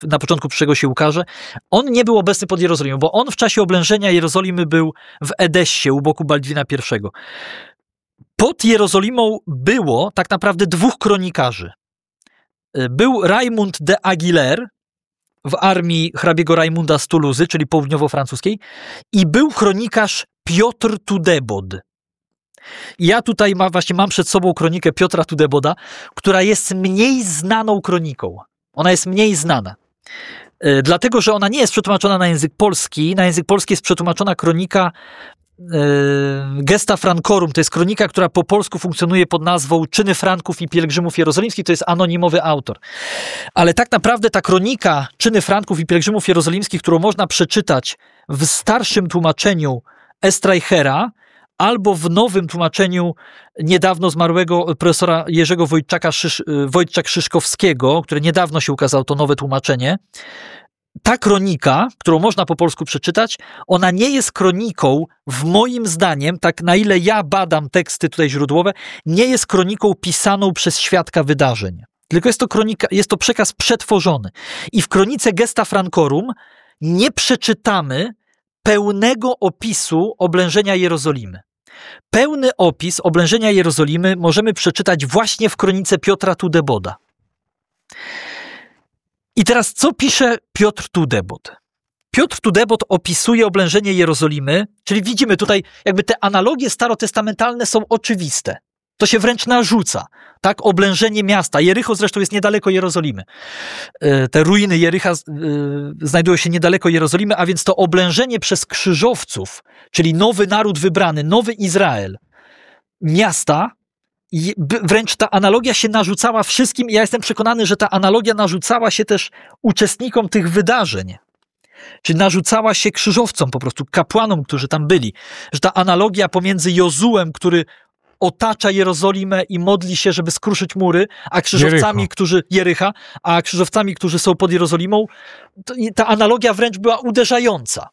na początku przyszłego się ukaże, on nie był obecny pod Jerozolimą, bo on w czasie oblężenia Jerozolimy był w Edessie u boku Baldwina I. Pod Jerozolimą było tak naprawdę 2 kronikarzy. Był Raymond de Aguilher w armii hrabiego Rajmunda z Tuluzy, czyli południowo-francuskiej, i był kronikarz Piotr Tudebod. Ja tutaj mam przed sobą kronikę Piotra Tudeboda, która jest mniej znaną kroniką. Ona jest mniej znana. Dlatego, że ona nie jest przetłumaczona na język polski. Na język polski jest przetłumaczona kronika Gesta Francorum. To jest kronika, która po polsku funkcjonuje pod nazwą Czyny Franków i Pielgrzymów Jerozolimskich. To jest anonimowy autor. Ale tak naprawdę ta kronika Czyny Franków i Pielgrzymów Jerozolimskich, którą można przeczytać w starszym tłumaczeniu Estreichera albo w nowym tłumaczeniu niedawno zmarłego profesora Jerzego Wojczak-Szyszkowskiego, które niedawno się ukazało, to nowe tłumaczenie. Ta kronika, którą można po polsku przeczytać, ona nie jest kroniką, w moim zdaniem, tak na ile ja badam teksty tutaj źródłowe, nie jest kroniką pisaną przez świadka wydarzeń. Tylko jest to przekaz przetworzony. I w kronice Gesta Francorum nie przeczytamy pełnego opisu oblężenia Jerozolimy. Pełny opis oblężenia Jerozolimy możemy przeczytać właśnie w kronice Piotra Tudeboda. I teraz co pisze Piotr Tudebod? Piotr Tudebod opisuje oblężenie Jerozolimy, czyli widzimy tutaj jakby te analogie starotestamentalne są oczywiste. To się wręcz narzuca. Tak, oblężenie miasta. Jericho zresztą jest niedaleko Jerozolimy. Te ruiny Jericha znajdują się niedaleko Jerozolimy, a więc to oblężenie przez krzyżowców, czyli nowy naród wybrany, nowy Izrael, miasta, wręcz ta analogia się narzucała wszystkim i ja jestem przekonany, że ta analogia narzucała się też uczestnikom tych wydarzeń. Czyli narzucała się krzyżowcom po prostu, kapłanom, którzy tam byli. Że ta analogia pomiędzy Jozułem, który otacza Jerozolimę i modli się, żeby skruszyć mury, a krzyżowcami, a krzyżowcami, którzy są pod Jerozolimą, ta analogia wręcz była uderzająca.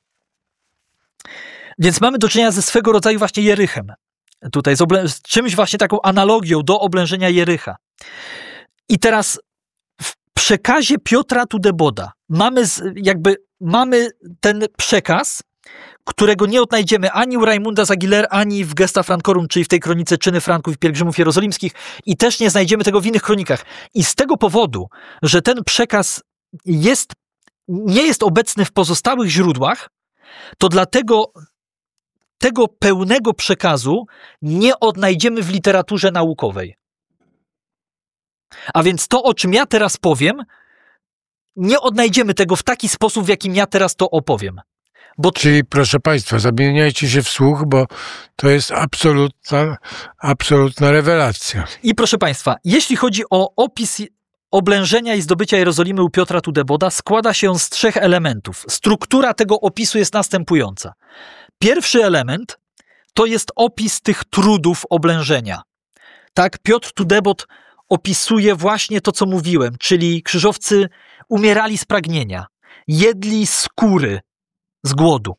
Więc mamy do czynienia ze swego rodzaju właśnie Jerychem. Tutaj z czymś właśnie taką analogią do oblężenia I teraz w przekazie Piotra Tudeboda mamy ten przekaz, którego nie odnajdziemy ani u Raymunda z Aguilher, ani w Gesta Francorum, czyli w tej kronice Czyny Franków i Pielgrzymów Jerozolimskich, i też nie znajdziemy tego w innych kronikach. I z tego powodu, że ten przekaz nie jest obecny w pozostałych źródłach, to dlatego tego pełnego przekazu nie odnajdziemy w literaturze naukowej. A więc to, o czym ja teraz powiem, nie odnajdziemy tego w taki sposób, w jakim ja teraz to opowiem. Czyli proszę Państwa, zamieniajcie się w słuch, bo to jest absolutna rewelacja. I proszę Państwa, jeśli chodzi o opis oblężenia i zdobycia Jerozolimy u Piotra Tudeboda, składa się on z 3 elementów. Struktura tego opisu jest następująca. Pierwszy element to jest opis tych trudów oblężenia. Tak, Piotr Tudebod opisuje właśnie to, co mówiłem, czyli krzyżowcy umierali z pragnienia, jedli skóry z głodu.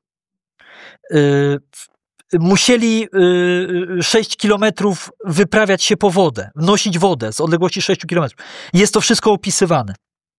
Musieli 6 kilometrów wyprawiać się po wodę, nosić wodę z odległości 6 kilometrów. Jest to wszystko opisywane.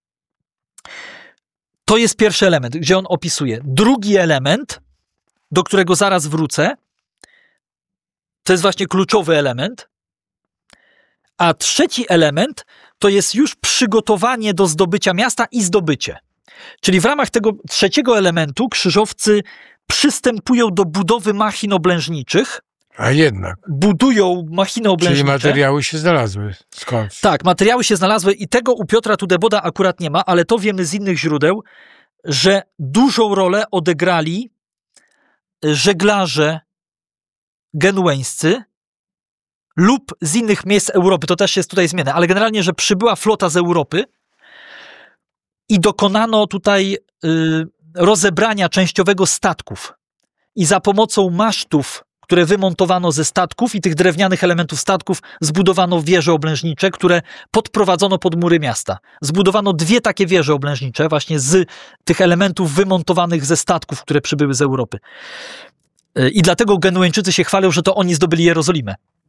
To jest pierwszy element, gdzie on opisuje. Drugi element, do którego zaraz wrócę, to jest właśnie kluczowy element. A trzeci element to jest już przygotowanie do zdobycia miasta i zdobycie. Czyli w ramach tego trzeciego elementu krzyżowcy przystępują do budowy machin oblężniczych. A jednak. Budują machiny oblężnicze. Czyli materiały się znalazły. Skąd? Tak, materiały się znalazły i tego u Piotra Tudeboda akurat nie ma, ale to wiemy z innych źródeł, że dużą rolę odegrali żeglarze genueńscy lub z innych miejsc Europy. To też jest tutaj zmiana, ale generalnie, że przybyła flota z Europy i dokonano tutaj rozebrania częściowego statków. I za pomocą masztów, które wymontowano ze statków i tych drewnianych elementów statków, zbudowano wieże oblężnicze, które podprowadzono pod mury miasta. Zbudowano 2 takie wieże oblężnicze właśnie z tych elementów wymontowanych ze statków, które przybyły z Europy. I dlatego Genueńczycy się chwalą, że to oni zdobyli Jerozolimę.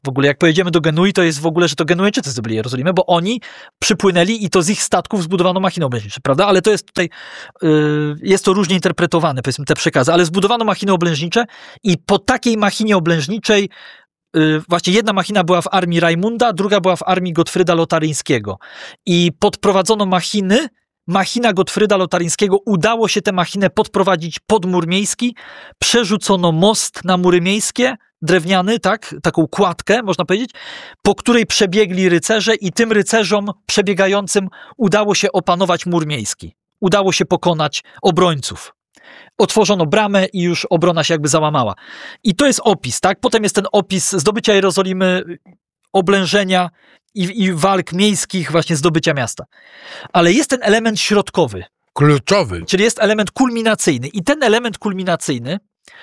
W ogóle jak pojedziemy do Genui, to jest w ogóle, że to Genuejczycy zdobyli Jerozolimę, bo oni przypłynęli i to z ich statków zbudowano machiny oblężnicze, prawda? Ale to jest tutaj, jest to różnie interpretowane, powiedzmy, te przekazy, ale zbudowano machiny oblężnicze i po takiej machinie oblężniczej właśnie jedna machina była w armii Rajmunda, druga była w armii Gottfryda Lotaryńskiego i podprowadzono machina Gottfryda Lotaryńskiego, udało się tę machinę podprowadzić pod mur miejski, przerzucono most na mury miejskie, drewniany, tak, taką kładkę, można powiedzieć, po której przebiegli rycerze i tym rycerzom przebiegającym udało się opanować mur miejski. Udało się pokonać obrońców. Otworzono bramę i już obrona się jakby załamała. I to jest opis, tak? Potem jest ten opis zdobycia Jerozolimy, oblężenia i walk miejskich, właśnie zdobycia miasta. Ale jest ten element środkowy. Kluczowy. Czyli jest element kulminacyjny. I ten element kulminacyjny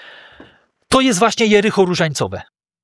to jest właśnie Jericho Różańcowe.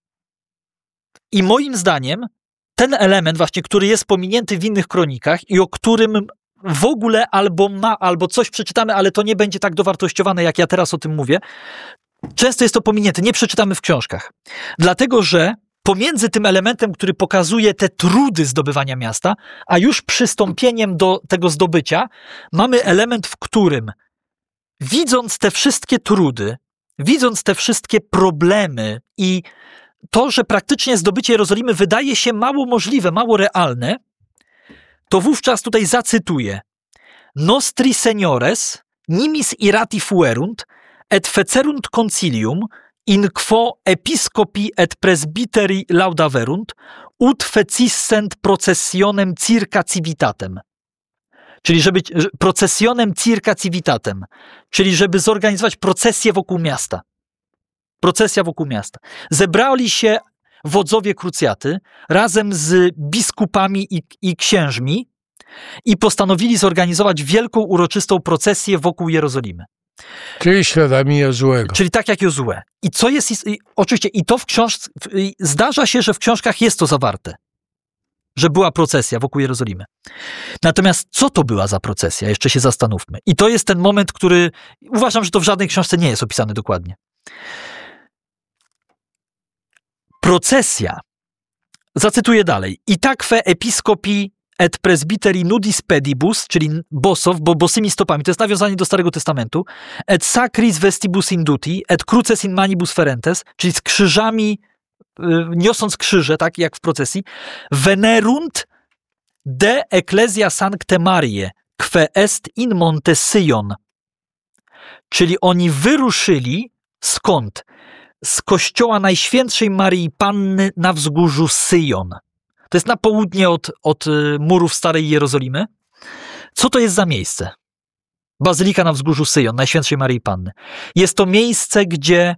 I moim zdaniem ten element właśnie, który jest pominięty w innych kronikach i o którym w ogóle albo coś przeczytamy, ale to nie będzie tak dowartościowane, jak ja teraz o tym mówię. Często jest to pominięte, nie przeczytamy w książkach. Dlatego, że pomiędzy tym elementem, który pokazuje te trudy zdobywania miasta, a już przystąpieniem do tego zdobycia, mamy element, w którym widząc te wszystkie trudy, widząc te wszystkie problemy i to, że praktycznie zdobycie Jerozolimy wydaje się mało możliwe, mało realne, to wówczas tutaj zacytuję: Nostri seniores, nimis irati fuerunt, et fecerunt concilium, in quo episcopi et presbyteri laudaverunt, ut fecissent processionem circa civitatem. Czyli żeby processionem circa civitatem, czyli żeby zorganizować procesję wokół miasta. Procesja wokół miasta. Zebrali się wodzowie krucjaty razem z biskupami i księżmi i postanowili zorganizować wielką uroczystą procesję wokół Jerozolimy. Czyli śladami Jozłego. Czyli tak jak Jozue. I co jest, oczywiście, i to w książce, zdarza się, że w książkach jest to zawarte, że była procesja wokół Jerozolimy. Natomiast co to była za procesja? Jeszcze się zastanówmy. I to jest ten moment, który uważam, że to w żadnej książce nie jest opisane dokładnie. Procesja, zacytuję dalej, Itaque episcopi et presbyteri nudis pedibus, czyli bosów, bo bosymi stopami, to jest nawiązanie do Starego Testamentu, et sacris vestibus induti, et cruces in manibus ferentes, czyli z krzyżami, niosąc krzyże, tak jak w procesji, venerunt de ecclesia sancte Mariae, que est in monte Sion. Czyli oni wyruszyli skąd? Z kościoła Najświętszej Maryi Panny na wzgórzu Syjon. To jest na południe od murów Starej Jerozolimy. Co to jest za miejsce? Bazylika na wzgórzu Syjon, Najświętszej Maryi Panny. Jest to miejsce, gdzie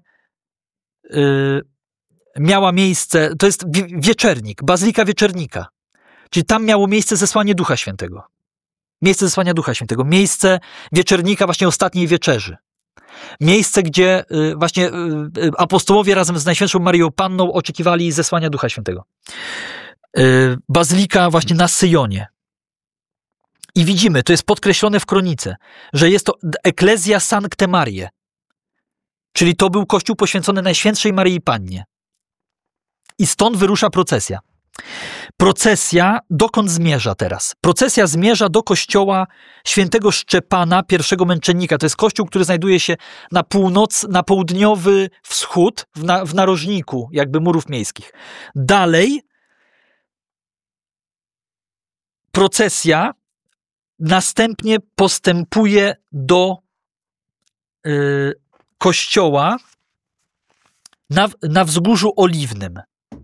miała miejsce, to jest wieczernik, Bazylika Wieczernika. Czyli tam miało miejsce zesłanie Ducha Świętego. Miejsce zesłania Ducha Świętego. Miejsce wieczernika właśnie ostatniej wieczerzy. Miejsce, gdzie właśnie apostołowie razem z Najświętszą Marią Panną oczekiwali zesłania Ducha Świętego. Bazylika właśnie na Syjonie. I widzimy, to jest podkreślone w kronice, że jest to Ecclesia Sancte Mariae. Czyli to był kościół poświęcony Najświętszej Maryi Pannie. I stąd wyrusza procesja. Procesja dokąd zmierza teraz? Procesja zmierza do kościoła świętego Szczepana, pierwszego męczennika. To jest kościół, który znajduje się na południowy wschód, w narożniku jakby murów miejskich. Dalej procesja następnie postępuje do kościoła na Wzgórzu Oliwnym.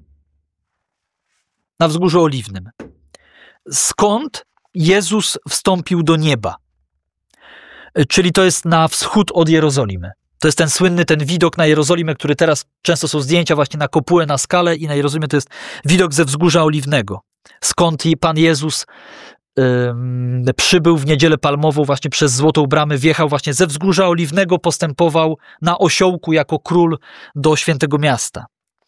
Na Wzgórzu Oliwnym. Skąd Jezus wstąpił do nieba? Czyli to jest na wschód od Jerozolimy. To jest ten słynny, ten widok na Jerozolimę, który teraz często są zdjęcia właśnie na kopułę, na skalę i na Jerozolimę to jest widok ze Wzgórza Oliwnego. Skąd Pan Jezus przybył w Niedzielę Palmową właśnie przez Złotą Bramę, wjechał właśnie ze Wzgórza Oliwnego, postępował na osiołku jako król do Świętego Miasta.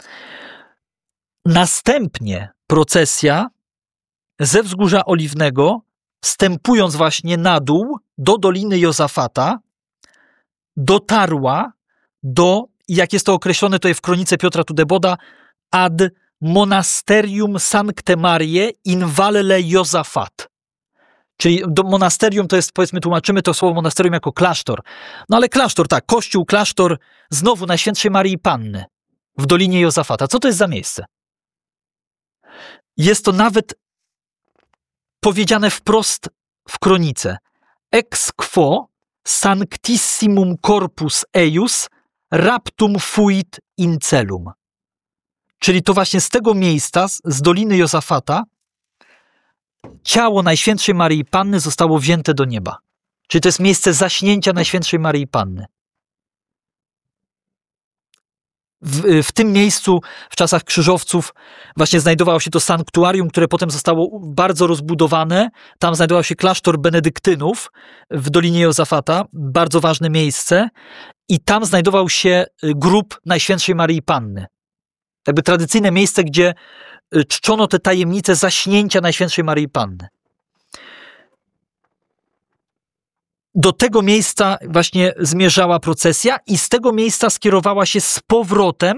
Następnie procesja ze Wzgórza Oliwnego, wstępując właśnie na dół do Doliny Jozafata, dotarła do, jak jest to określone tutaj w kronice Piotra Tudeboda, ad Monasterium Sancte Mariae in Valle Josafat. Czyli monasterium to jest, powiedzmy, tłumaczymy to słowo monasterium jako klasztor. No ale klasztor, tak, kościół, klasztor, znowu Najświętszej Maryi Panny w Dolinie Jozafata. Co to jest za miejsce? Jest to nawet powiedziane wprost w kronice. Ex quo sanctissimum corpus eius raptum fuit in celum. Czyli to właśnie z tego miejsca, z Doliny Jozafata, ciało Najświętszej Maryi Panny zostało wzięte do nieba. Czyli to jest miejsce zaśnięcia Najświętszej Maryi Panny. W tym miejscu w czasach krzyżowców właśnie znajdowało się to sanktuarium, które potem zostało bardzo rozbudowane. Tam znajdował się klasztor benedyktynów w Dolinie Jozafata, bardzo ważne miejsce. I tam znajdował się grób Najświętszej Maryi Panny. Jakby tradycyjne miejsce, gdzie czczono te tajemnice zaśnięcia Najświętszej Maryi Panny. Do tego miejsca właśnie zmierzała procesja i z tego miejsca skierowała się z powrotem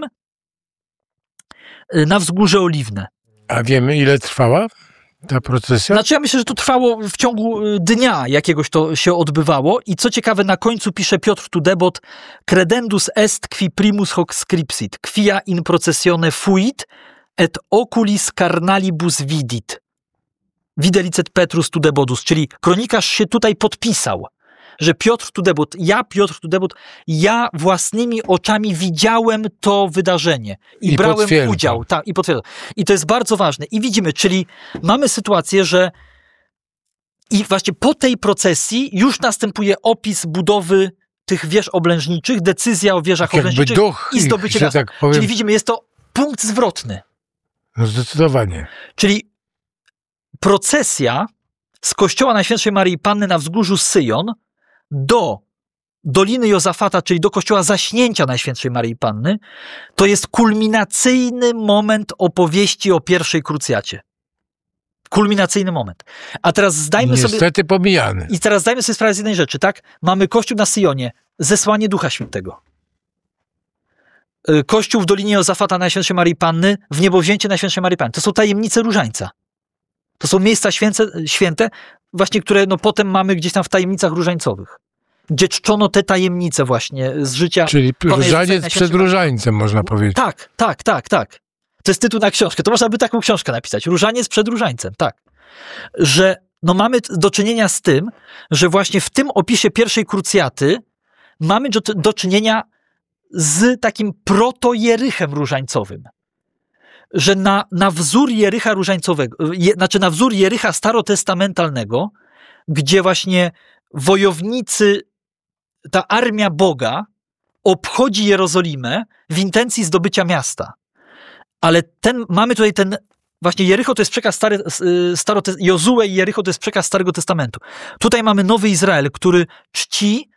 na Wzgórze Oliwne. A wiemy, ile trwała ta procesja? Znaczy, ja myślę, że to trwało w ciągu dnia jakiegoś to się odbywało i co ciekawe, na końcu pisze Piotr Tudebot: credendus est qui primus hoc scripsit, quia in processione fuit et oculis carnalibus vidit. Videlicet Petrus Tudebodus, czyli kronikarz się tutaj podpisał, że Piotr Tudebot, ja własnymi oczami widziałem to wydarzenie i brałem udział. Tak, i potwierdzam. I to jest bardzo ważne. I widzimy, czyli mamy sytuację, że i właśnie po tej procesji już następuje opis budowy tych wież oblężniczych, decyzja o wieżach oblężniczych i zdobycie miasta. Tak powiem, czyli widzimy, jest to punkt zwrotny. No zdecydowanie. Czyli procesja z kościoła Najświętszej Maryi Panny na wzgórzu Syjon do Doliny Jozafata, czyli do kościoła zaśnięcia Najświętszej Maryi Panny, to jest kulminacyjny moment opowieści o pierwszej krucjacie. Kulminacyjny moment. A teraz zdajmy sobie... Niestety pomijany. I teraz zdajmy sobie sprawę z jednej rzeczy, tak? Mamy kościół na Syjonie, zesłanie Ducha Świętego. Kościół w Dolinie Jozafata Najświętszej Maryi Panny, wniebowzięcie Najświętszej Maryi Panny. To są tajemnice Różańca. To są miejsca święte, właśnie które potem mamy gdzieś tam w tajemnicach różańcowych, gdzie czczono te tajemnice właśnie z życia. Czyli różaniec przed różańcem, można powiedzieć. Tak. To jest tytuł na książkę. To można by taką książkę napisać. Różaniec przed różańcem, tak. Że mamy do czynienia z tym, że właśnie w tym opisie pierwszej krucjaty mamy do czynienia z takim proto-Jerychem różańcowym. Że na wzór Jericha różańcowego, na wzór Jericha starotestamentalnego, gdzie właśnie wojownicy, ta armia Boga obchodzi Jerozolimę w intencji zdobycia miasta. Ale mamy tutaj właśnie Jericho to jest przekaz Jozue i Jericho to jest przekaz Starego Testamentu. Tutaj mamy Nowy Izrael, który czci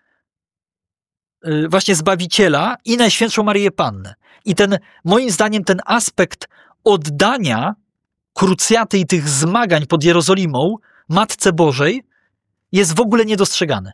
właśnie Zbawiciela i Najświętszą Maryję Pannę. I moim zdaniem ten aspekt oddania krucjaty i tych zmagań pod Jerozolimą Matce Bożej jest w ogóle niedostrzegany.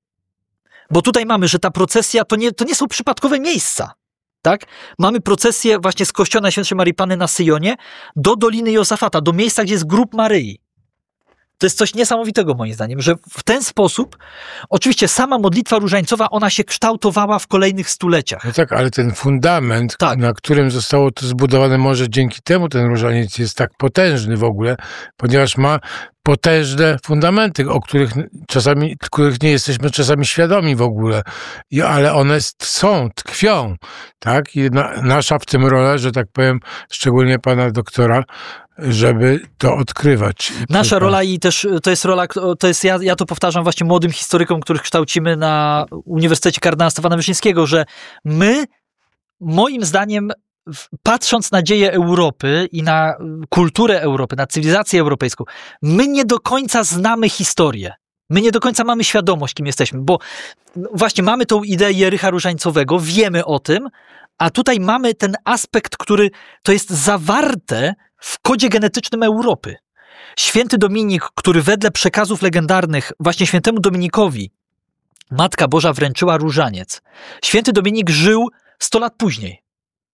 Bo tutaj mamy, że ta procesja to nie są przypadkowe miejsca. Tak? Mamy procesję właśnie z kościoła Najświętszej Maryi Panny na Syjonie do Doliny Jozafata, do miejsca, gdzie jest grób Maryi. To jest coś niesamowitego moim zdaniem, że w ten sposób, oczywiście sama modlitwa różańcowa, ona się kształtowała w kolejnych stuleciach. No tak, ale ten fundament, na którym zostało to zbudowane, może dzięki temu ten różaniec jest tak potężny w ogóle, ponieważ ma potężne fundamenty, których nie jesteśmy czasami świadomi w ogóle, ale one tkwią, tak? I nasza w tym rola, że tak powiem, szczególnie pana doktora, żeby to odkrywać. Nasza rola i też to jest rola, ja to powtarzam właśnie młodym historykom, których kształcimy na Uniwersytecie Kardynała Stefana Wyszyńskiego, że my, moim zdaniem, patrząc na dzieje Europy i na kulturę Europy, na cywilizację europejską, my nie do końca znamy historię. My nie do końca mamy świadomość, kim jesteśmy, bo właśnie mamy tą ideę Jericha różańcowego, wiemy o tym, a tutaj mamy ten aspekt, który to jest zawarte w kodzie genetycznym Europy. Święty Dominik, który wedle przekazów legendarnych właśnie świętemu Dominikowi Matka Boża wręczyła różaniec. Święty Dominik żył 100 lat później.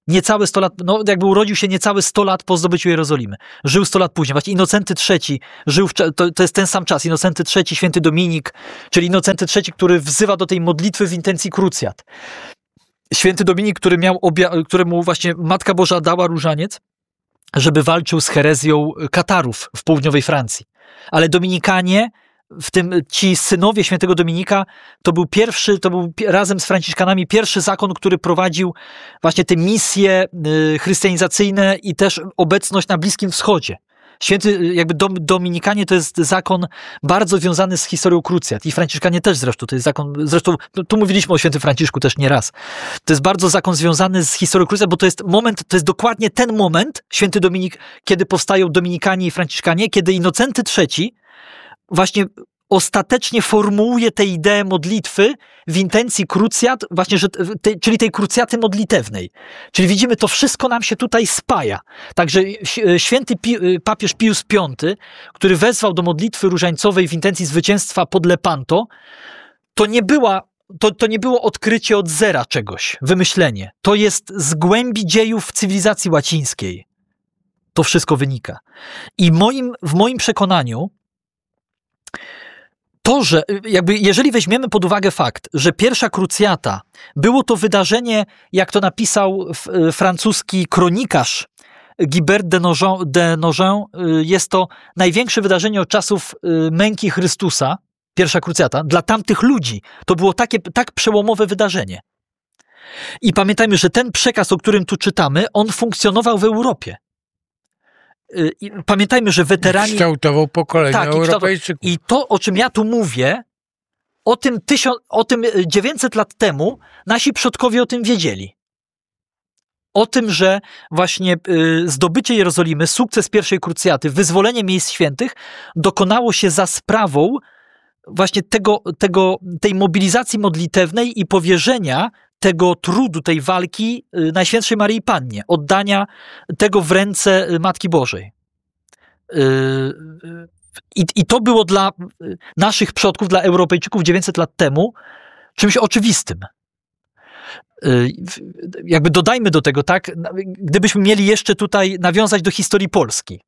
niecałe 100 lat, no jakby urodził się niecałe 100 lat po zdobyciu Jerozolimy. Żył 100 lat później. Właśnie Innocenty III żył, to jest ten sam czas. Innocenty III, święty Dominik, czyli Innocenty III, który wzywa do tej modlitwy w intencji krucjat. Święty Dominik, któremu właśnie Matka Boża dała różaniec, żeby walczył z herezją Katarów w południowej Francji. Ale Dominikanie, w tym ci synowie świętego Dominika, to był razem z Franciszkanami pierwszy zakon, który prowadził właśnie te misje chrystianizacyjne i też obecność na Bliskim Wschodzie. Święty, jakby Dominikanie to jest zakon bardzo związany z historią krucjat i Franciszkanie też zresztą, to jest zakon, zresztą tu mówiliśmy o świętym Franciszku też nie raz. To jest bardzo zakon związany z historią krucjat, bo to jest dokładnie ten moment, święty Dominik, kiedy powstają Dominikanie i Franciszkanie, kiedy Innocenty III właśnie ostatecznie formułuje tę ideę modlitwy w intencji krucjat, właśnie, czyli tej krucjaty modlitewnej. Czyli widzimy, to wszystko nam się tutaj spaja. Także święty papież Pius V, który wezwał do modlitwy różańcowej w intencji zwycięstwa pod Lepanto, to nie było odkrycie od zera czegoś, wymyślenie. To jest z głębi dziejów cywilizacji łacińskiej. To wszystko wynika. I w moim przekonaniu to, że jeżeli weźmiemy pod uwagę fakt, że pierwsza krucjata było to wydarzenie, jak to napisał francuski kronikarz Guibert de Nogent, jest to największe wydarzenie od czasów męki Chrystusa, pierwsza krucjata, dla tamtych ludzi to było tak przełomowe wydarzenie. I pamiętajmy, że ten przekaz, o którym tu czytamy, on funkcjonował w Europie. I pamiętajmy, że weterani... Kształtował pokolenia Europejczyków. I to, o czym ja tu mówię, o tym 900 lat temu nasi przodkowie o tym wiedzieli. O tym, że właśnie zdobycie Jerozolimy, sukces pierwszej krucjaty, wyzwolenie miejsc świętych dokonało się za sprawą właśnie tej mobilizacji modlitewnej i powierzenia tego trudu, tej walki Najświętszej Maryi Pannie, oddania tego w ręce Matki Bożej. I to było dla naszych przodków, dla Europejczyków 900 lat temu czymś oczywistym. Jakby dodajmy do tego, tak, gdybyśmy mieli jeszcze tutaj nawiązać do historii Polski,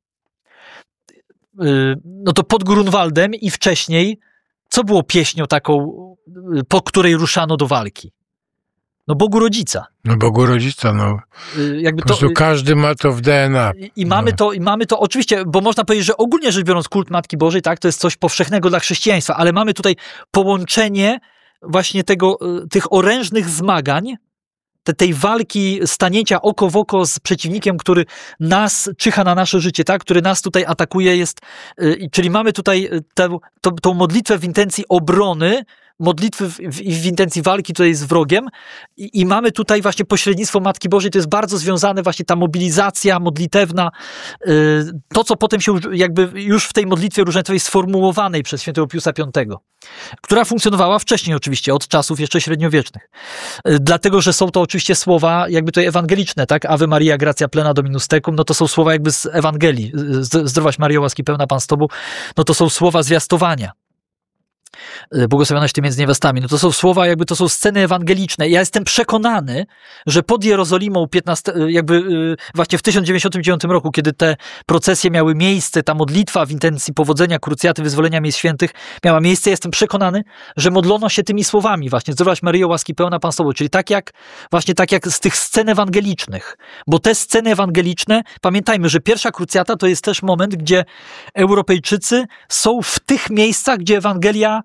no to pod Grunwaldem i wcześniej, co było pieśnią taką, po której ruszano do walki? No Bogu Rodzica. No Bogu Rodzica, no. Jakby po prostu każdy ma to w DNA. I mamy to oczywiście, bo można powiedzieć, że ogólnie rzecz biorąc kult Matki Bożej, tak, to jest coś powszechnego dla chrześcijaństwa, ale mamy tutaj połączenie właśnie tych orężnych zmagań, tej walki, stanięcia oko w oko z przeciwnikiem, który nas czyha na nasze życie, tak, który nas tutaj atakuje, czyli mamy tutaj tą modlitwę w intencji obrony, modlitwy w intencji walki tutaj z wrogiem i mamy tutaj właśnie pośrednictwo Matki Bożej, to jest bardzo związane właśnie ta mobilizacja modlitewna, to co potem się jakby już w tej modlitwie różańcowej sformułowanej przez świętego Piusa V, która funkcjonowała wcześniej oczywiście, od czasów jeszcze średniowiecznych. Dlatego, że są to oczywiście słowa jakby tutaj ewangeliczne, tak? Ave Maria, gratia plena Dominus tecum, no to są słowa jakby z Ewangelii. Zdrowaś Maryjo, łaski pełna Pan z Tobą, no to są słowa zwiastowania. Błogosławionaś Ty między niewiastami. No to są słowa, jakby to są sceny ewangeliczne. Ja jestem przekonany, że pod Jerozolimą właśnie w 1099 roku, kiedy te procesje miały miejsce, ta modlitwa w intencji powodzenia krucjaty, wyzwolenia miejsc świętych miała miejsce, jestem przekonany, że modlono się tymi słowami właśnie. Zdrowaś Maryjo, łaski pełna Pan z Tobą. Czyli tak jak z tych scen ewangelicznych. Bo te sceny ewangeliczne, pamiętajmy, że pierwsza krucjata to jest też moment, gdzie Europejczycy są w tych miejscach, gdzie Ewangelia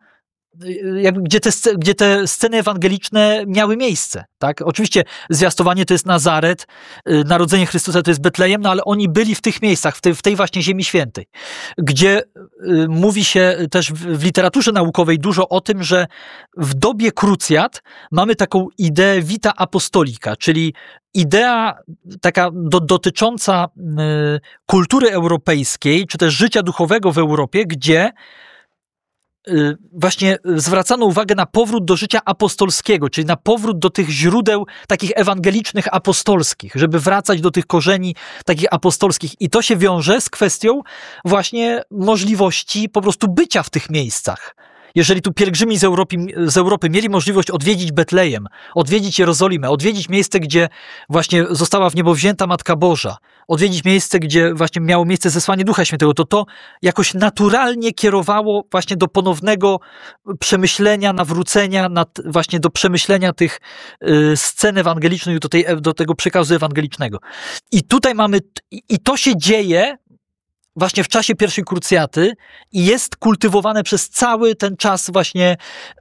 gdzie te sceny ewangeliczne miały miejsce. Tak? Oczywiście zwiastowanie to jest Nazaret, narodzenie Chrystusa to jest Betlejem, no ale oni byli w tych miejscach, w tej właśnie Ziemi Świętej, gdzie mówi się też w literaturze naukowej dużo o tym, że w dobie krucjat mamy taką ideę vita apostolika, czyli idea taka dotycząca kultury europejskiej, czy też życia duchowego w Europie, gdzie właśnie zwracano uwagę na powrót do życia apostolskiego, czyli na powrót do tych źródeł takich ewangelicznych apostolskich, żeby wracać do tych korzeni takich apostolskich. I to się wiąże z kwestią właśnie możliwości po prostu bycia w tych miejscach. jeżeli tu pielgrzymi z Europy mieli możliwość odwiedzić Betlejem, odwiedzić Jerozolimę, odwiedzić miejsce, gdzie właśnie została w niebo wzięta Matka Boża, odwiedzić miejsce, gdzie właśnie miało miejsce zesłanie Ducha Świętego, to jakoś naturalnie kierowało właśnie do ponownego przemyślenia, nawrócenia, właśnie do przemyślenia tych scen ewangelicznych, do tego przekazu ewangelicznego. I tutaj mamy, i to się dzieje właśnie w czasie pierwszej krucjaty i jest kultywowane przez cały ten czas właśnie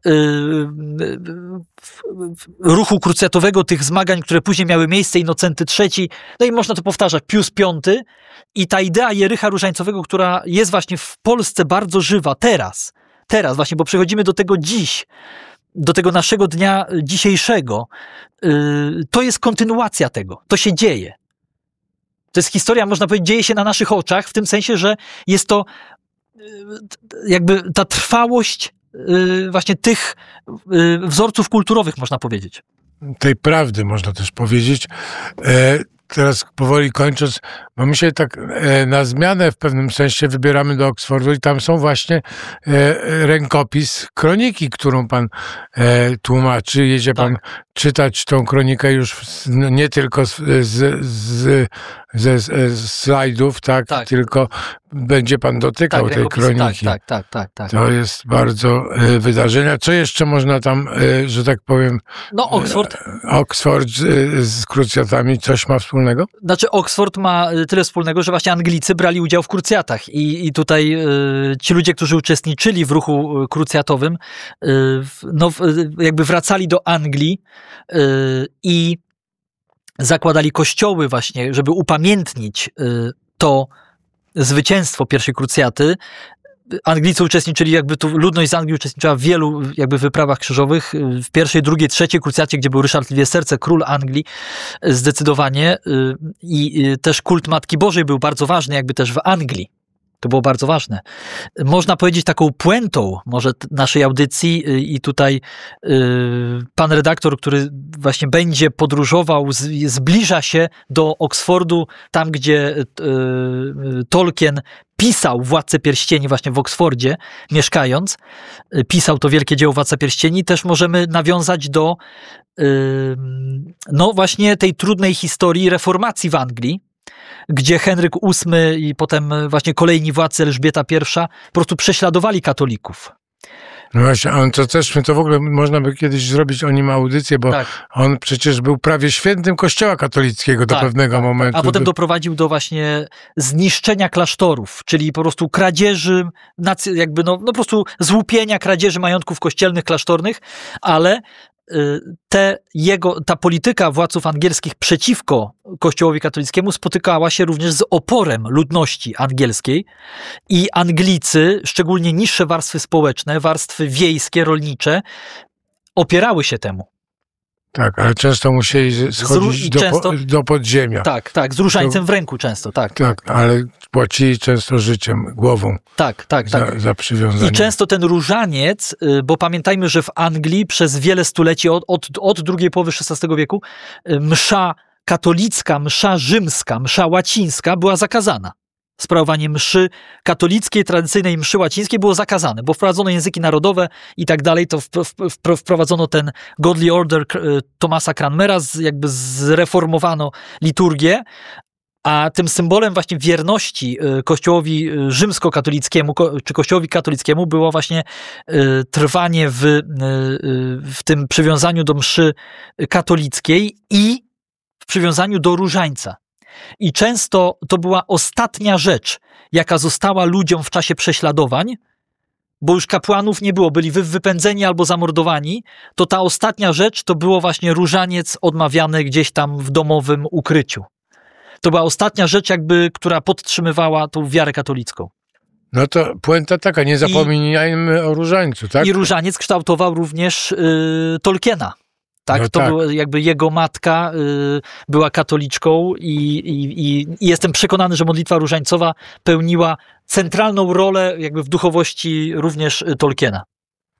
ruchu krucjatowego, tych zmagań, które później miały miejsce, Innocenty III, no i można to powtarzać, Pius V i ta idea Jericha Różańcowego, która jest właśnie w Polsce bardzo żywa teraz właśnie, bo przechodzimy do tego dziś, do tego naszego dnia dzisiejszego, to jest kontynuacja tego, to się dzieje. To jest historia, można powiedzieć, dzieje się na naszych oczach, w tym sensie, że jest to jakby ta trwałość właśnie tych wzorców kulturowych, można powiedzieć. Tej prawdy, można też powiedzieć. Teraz powoli kończąc, bo my się tak na zmianę w pewnym sensie wybieramy do Oksfordu i tam są właśnie rękopis kroniki, którą pan tłumaczy. Jedzie pan czytać tą kronikę już nie tylko ze slajdów, tak, tylko będzie pan dotykał tej kroniki. Tak. To jest bardzo wydarzenia. Co jeszcze można tam, że tak powiem... No Oxford z krucjatami coś ma wspólnego? Znaczy Oxford ma tyle wspólnego, że właśnie Anglicy brali udział w krucjatach i tutaj ci ludzie, którzy uczestniczyli w ruchu krucjatowym, jakby wracali do Anglii i zakładali kościoły właśnie, żeby upamiętnić to zwycięstwo pierwszej krucjaty. Anglicy uczestniczyli, jakby tu ludność z Anglii uczestniczyła w wielu jakby wyprawach krzyżowych. W pierwszej, drugiej, trzeciej krucjacie, gdzie był Ryszard Lwie Serce, król Anglii, zdecydowanie. I też kult Matki Bożej był bardzo ważny, jakby też w Anglii. To było bardzo ważne. Można powiedzieć taką puentą może naszej audycji i tutaj pan redaktor, który właśnie będzie podróżował, zbliża się do Oksfordu, tam gdzie Tolkien pisał Władcę Pierścieni właśnie w Oksfordzie, mieszkając. Pisał to wielkie dzieło Władca Pierścieni. Też możemy nawiązać do no właśnie tej trudnej historii reformacji w Anglii, gdzie Henryk VIII i potem właśnie kolejni władcy, Elżbieta I, po prostu prześladowali katolików. No właśnie, on to w ogóle można by kiedyś zrobić o nim audycję, bo on przecież był prawie świętym Kościoła katolickiego do pewnego momentu. A potem doprowadził do właśnie zniszczenia klasztorów, czyli po prostu kradzieży, jakby no po prostu złupienia, kradzieży majątków kościelnych, klasztornych, ale ta polityka władców angielskich przeciwko Kościołowi katolickiemu spotykała się również z oporem ludności angielskiej i Anglicy, szczególnie niższe warstwy społeczne, warstwy wiejskie, rolnicze, opierały się temu. Tak, ale często musieli schodzić do podziemia. Tak, z różańcem w ręku często, tak, ale płacili często życiem, głową. Tak. Za przywiązanie. I często ten różaniec, bo pamiętajmy, że w Anglii przez wiele stuleci, od drugiej połowy XVI wieku, msza katolicka, msza rzymska, msza łacińska była zakazana. Sprawowanie mszy katolickiej, tradycyjnej mszy łacińskiej było zakazane, bo wprowadzono języki narodowe i tak dalej, to wprowadzono ten Godly Order Thomasa Cranmera, jakby zreformowano liturgię, a tym symbolem właśnie wierności Kościołowi rzymskokatolickiemu, czy Kościołowi katolickiemu było właśnie trwanie w tym przywiązaniu do mszy katolickiej i w przywiązaniu do różańca. I często to była ostatnia rzecz, jaka została ludziom w czasie prześladowań, bo już kapłanów nie było, byli wypędzeni albo zamordowani, to ta ostatnia rzecz to było właśnie różaniec odmawiany gdzieś tam w domowym ukryciu. To była ostatnia rzecz, jakby, która podtrzymywała tą wiarę katolicką. No to puenta taka, nie zapominajmy o różańcu, tak? I różaniec kształtował również Tolkiena. Tak, no to była jakby jego matka była katoliczką i jestem przekonany, że modlitwa różańcowa pełniła centralną rolę jakby w duchowości również Tolkiena.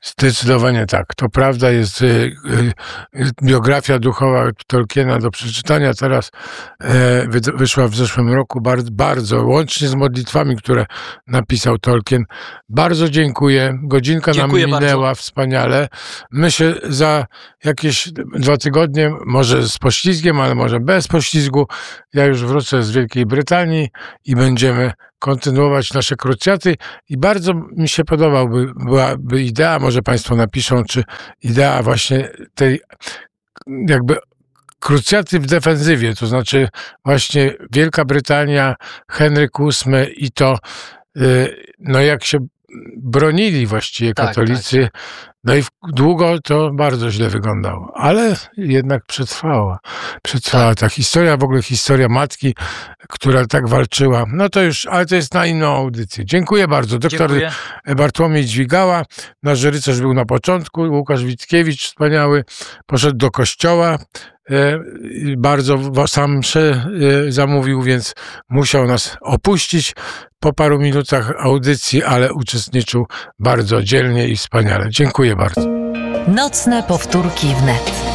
Zdecydowanie tak. To prawda, jest biografia duchowa Tolkiena do przeczytania. Teraz wyszła w zeszłym roku bardzo, łącznie z modlitwami, które napisał Tolkien. Bardzo dziękuję. Godzinka nam minęła bardzo. Wspaniale. Myślę, za jakieś 2 tygodnie, może z poślizgiem, ale może bez poślizgu, ja już wrócę z Wielkiej Brytanii i będziemy kontynuować nasze krucjaty i bardzo mi się byłaby idea, może Państwo napiszą, czy idea właśnie tej jakby krucjaty w defensywie, to znaczy właśnie Wielka Brytania, Henryk VIII i to, no jak się bronili właściwie katolicy, no i długo to bardzo źle wyglądało, ale jednak przetrwała ta historia, w ogóle historia matki, która tak walczyła. No to już, ale to jest na inną audycję. Dziękuję bardzo. Doktor Bartłomiej Dźwigała, nasz rycerz był na początku, Łukasz Wickiewicz wspaniały, poszedł do kościoła, bardzo sam mszę zamówił, więc musiał nas opuścić po paru minutach audycji, ale uczestniczył bardzo dzielnie i wspaniale. Dziękuję bardzo. Nocne powtórki wnet.